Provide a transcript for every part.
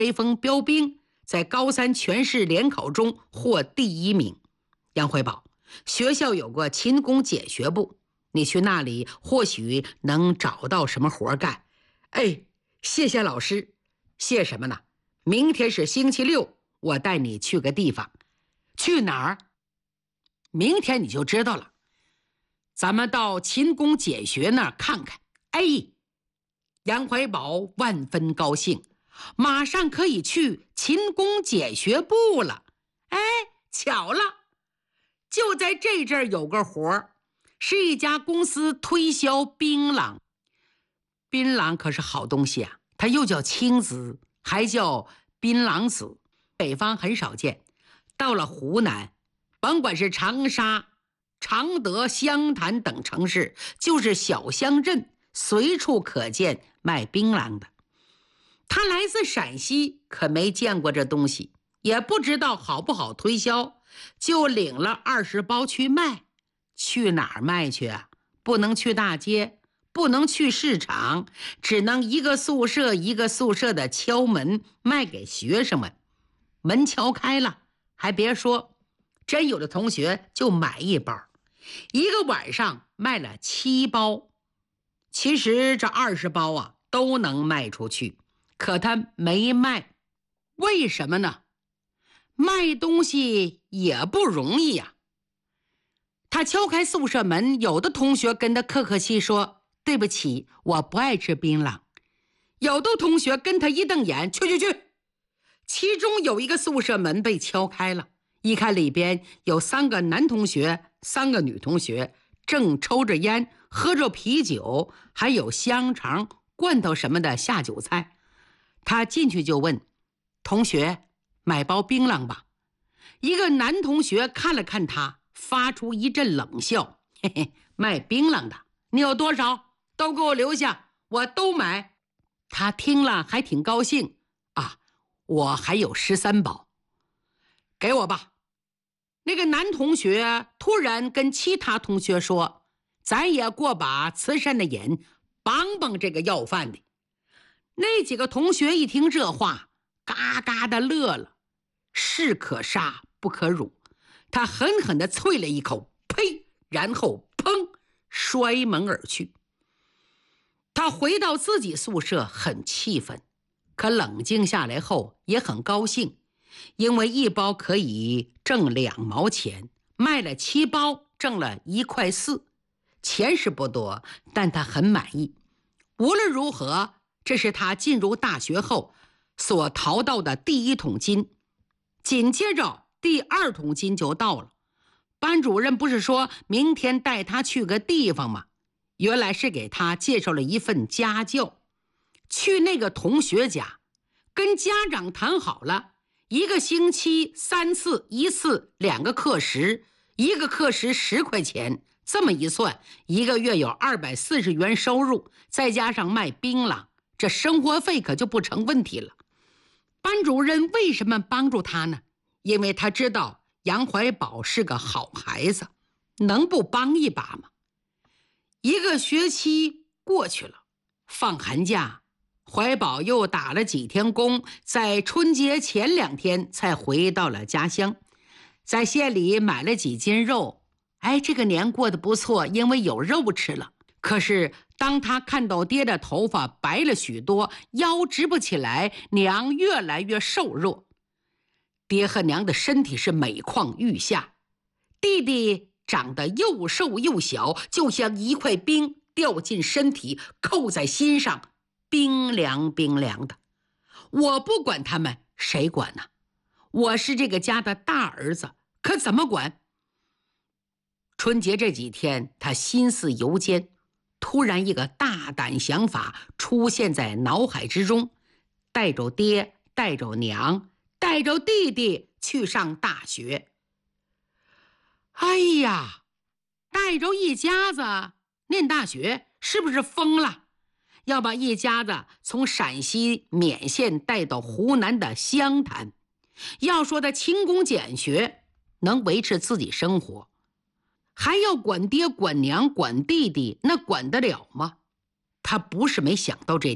追风标兵，在高三全市联考中获第1名。杨怀宝，学校有个勤工俭学部，你去那里或许能找到什么活干。哎，谢谢老师。谢什么呢？明天是星期六，我带你去个地方。去哪儿？明天你就知道了。咱们到勤工俭学那儿看看。哎，杨怀宝万分高兴，马上可以去勤工俭学部了。哎，巧了，就在这阵儿有个活儿，是一家公司推销槟榔。槟榔可是好东西啊，它又叫青紫，还叫槟榔紫，北方很少见。到了湖南，甭管是长沙、常德、湘潭等城市，就是小乡镇，随处可见卖槟榔的。他来自陕西，可没见过这东西，也不知道好不好推销，就领了20包去卖。去哪儿卖去啊？不能去大街，不能去市场，只能一个宿舍一个宿舍的敲门卖给学生们。门敲开了，还别说，真有的同学就买1包，一个晚上卖了7包。其实这20包啊都能卖出去，可他没卖。为什么呢？卖东西也不容易呀。他敲开宿舍门，有的同学跟他客客气说，对不起，我不爱吃槟榔。有的同学跟他一瞪眼，去。其中有一个宿舍门被敲开了，一看里边有3个男同学，3个女同学，正抽着烟，喝着啤酒，还有香肠、罐头什么的下酒菜。他进去就问，同学，买包槟榔吧。一个男同学看了看他，发出一阵冷笑，嘿嘿，卖槟榔的，你有多少？都给我留下，我都买。他听了还挺高兴啊，我还有13包，给我吧。那个男同学突然跟其他同学说，咱也过把慈善的瘾，帮帮这个要饭的。那几个同学一听这话，嘎嘎的乐了。士可杀不可辱，他狠狠地啐了一口，呸，然后砰，摔门而去。他回到自己宿舍很气愤，可冷静下来后也很高兴，因为1包可以挣2毛钱，卖了7包挣了1块4，钱是不多，但他很满意。无论如何，这是他进入大学后所淘到的第1桶金。紧接着第2桶金就到了。班主任不是说明天带他去个地方吗？原来是给他介绍了一份家教。去那个同学家，跟家长谈好了，1个星期3次，1次2个课时，1个课时10块钱。这么一算，1个月有240元收入，再加上卖槟榔，这生活费可就不成问题了。班主任为什么帮助他呢？因为他知道杨怀宝是个好孩子，能不帮一把吗？1个学期过去了，放寒假，怀宝又打了几天工，在春节前2天才回到了家乡，在县里买了几斤肉。哎，这个年过得不错，因为有肉吃了。可是当他看到爹的头发白了许多，腰直不起来，娘越来越瘦弱，爹和娘的身体是每况愈下，弟弟长得又瘦又小，就像一块冰掉进身体，扣在心上，冰凉冰凉的。我不管他们，谁管呢？我是这个家的大儿子，可怎么管？春节这几天，他心思游间，突然一个大胆想法出现在脑海之中，带着爹，带着娘，带着弟弟去上大学。哎呀，带着一家子念大学，是不是疯了？要把一家子从陕西勉县带到湖南的湘潭。要说他勤工俭学，能维持自己生活，还要管爹管娘管弟弟，那管得了吗？他不是没想到这点，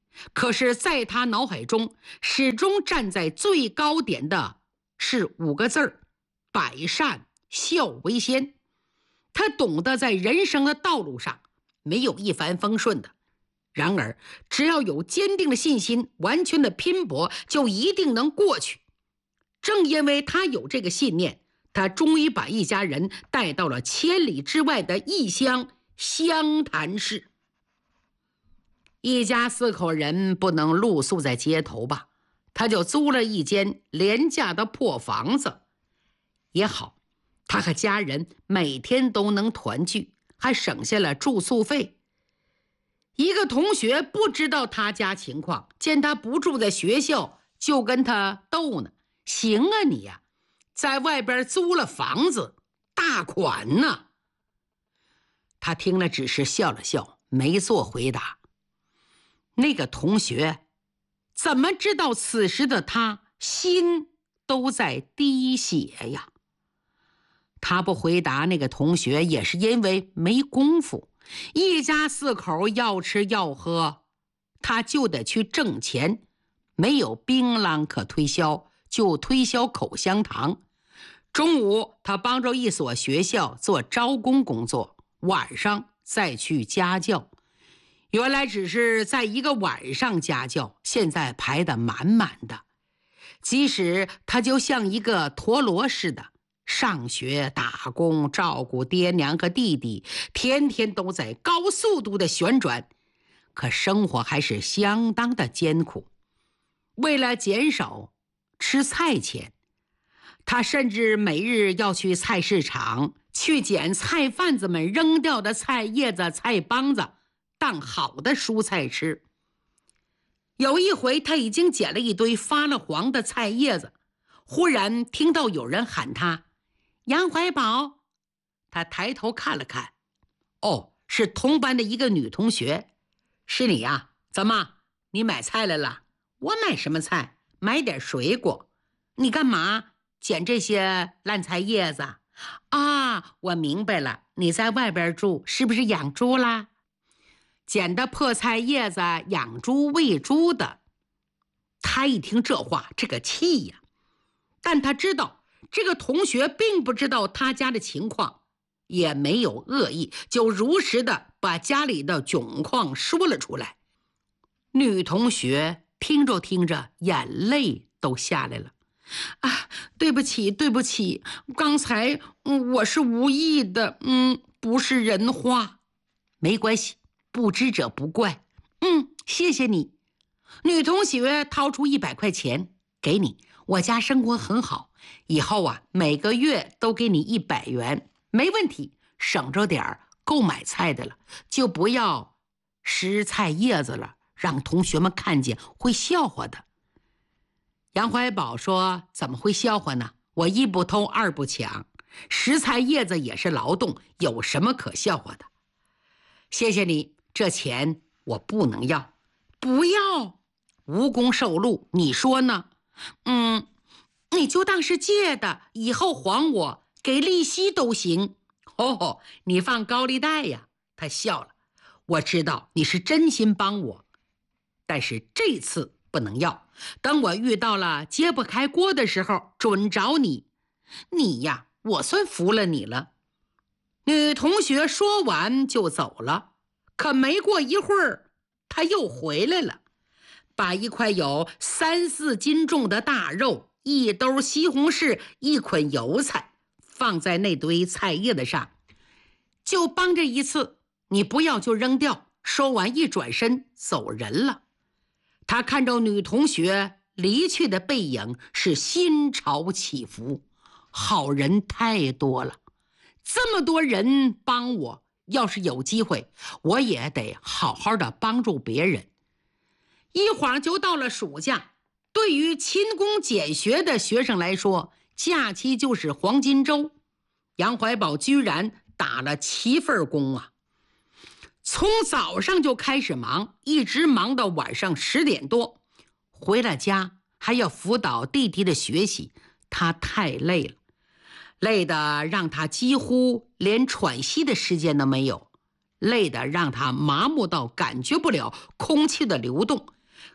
可是在他脑海中始终站在最高点的是5个字儿：百善孝为先。他懂得在人生的道路上没有一帆风顺的，然而只要有坚定的信心，完全的拼搏，就一定能过去。正因为他有这个信念，他终于把一家人带到了千里之外的异乡湘潭市。一家4口人不能露宿在街头吧，他就租了一间廉价的破房子。也好，他和家人每天都能团聚，还省下了住宿费。一个同学不知道他家情况，见他不住在学校，就跟他逗呢：行啊你呀，在外边租了房子，大款呢。他听了只是笑了笑，没做回答。那个同学怎么知道此时的他心都在滴血呀？他不回答那个同学也是因为没功夫，一家4口要吃要喝，他就得去挣钱，没有槟榔可推销，就推销口香糖。中午他帮着一所学校做招工工作，晚上再去家教。原来只是在一个晚上家教，现在排得满满的。即使他就像一个陀螺似的，上学打工照顾爹娘和弟弟，天天都在高速度的旋转，可生活还是相当的艰苦。为了减少吃菜钱，他甚至每日要去菜市场去捡菜贩子们扔掉的菜叶子、菜帮子当好的蔬菜吃。有一回他已经捡了一堆发了黄的菜叶子，忽然听到有人喊他：杨怀宝。他抬头看了看，哦，是同班的一个女同学。是你呀？怎么你买菜来了？我买什么菜？买点水果。你干嘛捡这些烂菜叶子啊？我明白了，你在外边住，是不是养猪啦？捡的破菜叶子养猪喂猪的。他一听这话，这个气呀！但他知道这个同学并不知道他家的情况，也没有恶意，就如实的把家里的窘况说了出来。女同学听着听着，眼泪都下来了。啊，对不起，对不起，刚才我是无意的，不是人话。没关系，不知者不怪。谢谢你。女同学掏出100块钱给你，我家生活很好，以后啊每个月都给你100元，没问题，省着点购买菜的了，就不要拾菜叶子了，让同学们看见会笑话的。杨怀宝说：怎么会笑话呢？我一不偷二不抢，拾菜叶子也是劳动，有什么可笑话的？谢谢你，这钱我不能要。不要，无功受禄，你说呢？你就当是借的，以后还我，给利息都行。哦，你放高利贷呀？他笑了。我知道你是真心帮我，但是这次不能要，等我遇到了揭不开锅的时候准找你。你呀，我算服了你了。女同学说完就走了，可没过一会儿她又回来了，把一块有3、4斤重的大肉、一兜西红柿、一捆油菜放在那堆菜叶子上。就帮这一次，你不要就扔掉。说完一转身走人了。他看着女同学离去的背影，是心潮起伏。好人太多了，这么多人帮我，要是有机会，我也得好好的帮助别人。一晃就到了暑假，对于勤工俭学的学生来说，假期就是黄金周。杨怀宝居然打了7份工啊！从早上就开始忙，一直忙到晚上10点多，回了家还要辅导弟弟的学习，他太累了，累得让他几乎连喘息的时间都没有，累得让他麻木到感觉不了空气的流动，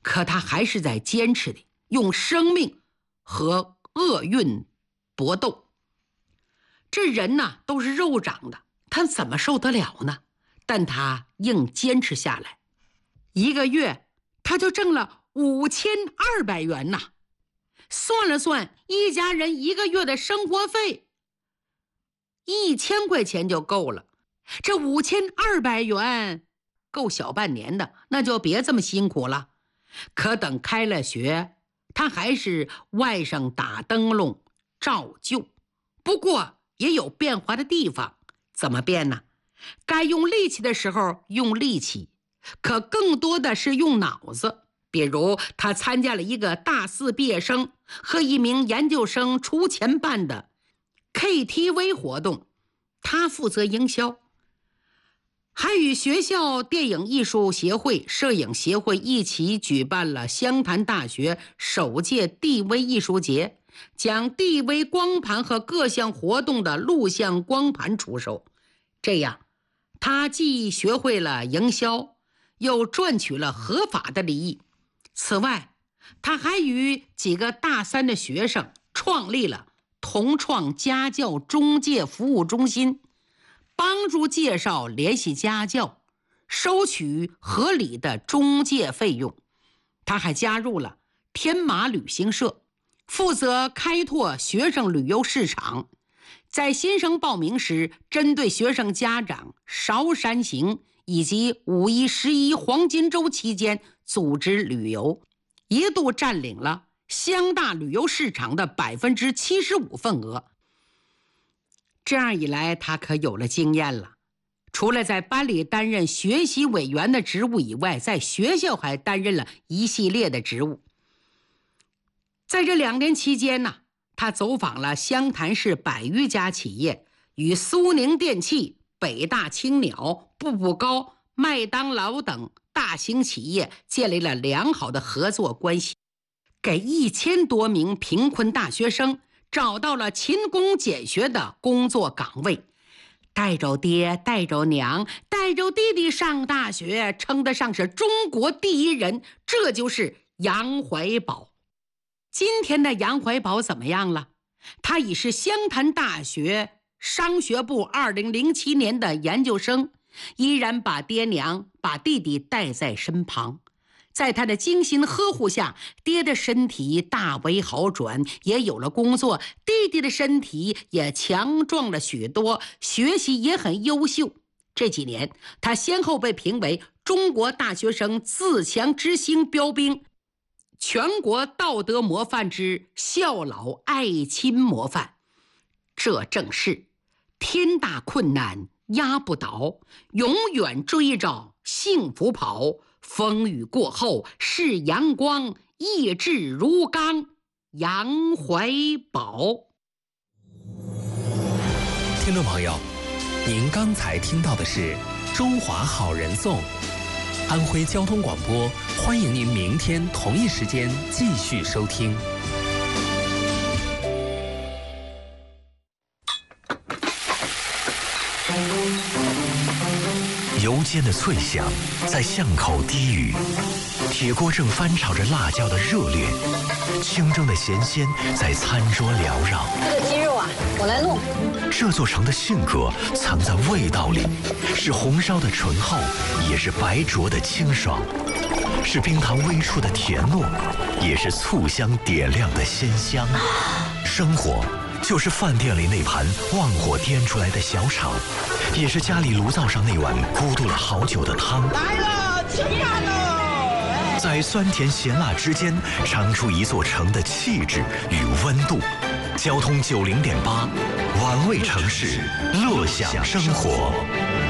可他还是在坚持的，用生命和厄运搏斗。这人呐，都是肉长的，他怎么受得了呢？但他硬坚持下来，1个月他就挣了5200元呐。算了算，一家人1个月的生活费1000块钱就够了。这5200元够小半年的，那就别这么辛苦了。可等开了学，他还是外甥打灯笼照旧，不过也有变化的地方。怎么变呢？该用力气的时候用力气，可更多的是用脑子。比如他参加了一个大4毕业生和一名研究生出钱办的 KTV 活动，他负责营销，还与学校电影艺术协会、摄影协会一起举办了湘潭大学首届 DV 艺术节，将 DV 光盘和各项活动的录像光盘出售。这样他既学会了营销，又赚取了合法的利益。此外，他还与几个大3的学生创立了同创家教中介服务中心，帮助介绍联系家教，收取合理的中介费用。他还加入了天马旅行社，负责开拓学生旅游市场。在新生报名时，针对学生家长韶山行以及5、1、11黄金周期间组织旅游，一度占领了湘大旅游市场的75%份额。这样一来，他可有了经验了。除了在班里担任学习委员的职务以外，在学校还担任了一系列的职务。在这2年期间呢，他走访了湘潭市100余家企业，与苏宁电器、北大青鸟、步步高、麦当劳等大型企业建立了良好的合作关系，给1000多名贫困大学生找到了勤工俭学的工作岗位。带着爹，带着娘，带着弟弟上大学，称得上是中国第一人，这就是杨怀宝。今天的杨怀宝怎么样了？他已是湘潭大学商学部2007年的研究生，依然把爹娘把弟弟带在身旁。在他的精心呵护下，爹的身体大为好转，也有了工作，弟弟的身体也强壮了许多，学习也很优秀。这几年他先后被评为中国大学生自强之星标兵，全国道德模范之孝老爱亲模范。这正是天大困难压不倒，永远追着幸福跑，风雨过后是阳光，意志如钢，杨怀宝。 听众朋友，您刚才听到的是《中华好人颂》，安徽交通广播，欢迎您明天同一时间继续收听。 油煎的脆响在巷口低语，铁锅正翻炒着辣椒的热烈，清蒸的咸鲜在餐桌缭绕。 这个鸡肉啊，我来弄。 这座城的性格藏在味道里，是红烧的醇厚，也是白灼的清爽，是冰糖微出的甜糯，也是醋香点亮的鲜香。生活就是饭店里那盘旺火颠出来的小炒，也是家里炉灶上那碗咕嘟了好久的汤。 来了，吃饭喽！ 在酸甜咸辣之间，尝出一座城的气质与温度。交通90.8，玩味城市，乐享生活。